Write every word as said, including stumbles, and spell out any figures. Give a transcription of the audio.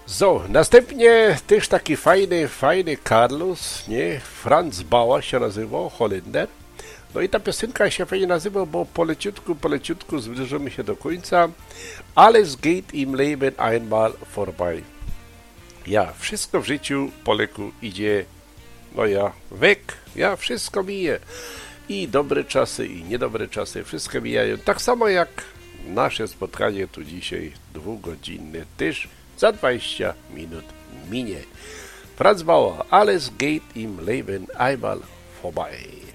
So, następnie też taki fajny, fajny Carlos, nie? Franz Bauer się nazywał, Holender. No i ta piosenka się fajnie nazywa, bo poleciutku, poleciutku zbliżymy się do końca. Alles geht im Leben einmal vorbei. Ja, wszystko w życiu Poleku idzie, no ja, weg. Ja, wszystko mije. I dobre czasy, i niedobre czasy, wszystko mijają. Tak samo jak nasze spotkanie tu dzisiaj, dwugodzinne, też za dwadzieścia minut minie. Franz Bauer, alles geht im Leben einmal vorbei.